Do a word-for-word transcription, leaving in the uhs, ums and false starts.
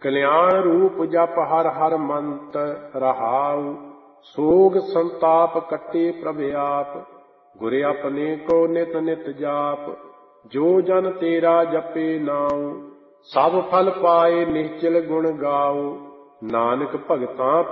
ਕਲਿਆਣ ਰੂਪ ਜਪ ਹਰ ਹਰ ਮੰਤ ਰਹਾਉ। ਸੋਗ ਸੰਤਾਪ ਕੱਟੇ ਪ੍ਰਭ ਆਪ, ਗੁਰ ਆਪਣੇ ਕੋ ਨਿਤ ਨਿਤ ਜਾਪ। ਜੋ ਜਨ ਤੇਰਾ ਜਪੇ ਨਾਉ, ਸਭ ਫਲ ਪਾਏ ਨਿਹਚਲ ਗੁਣ ਗਾਉ। ਨਾਨਕ ਭਗਤਾਂ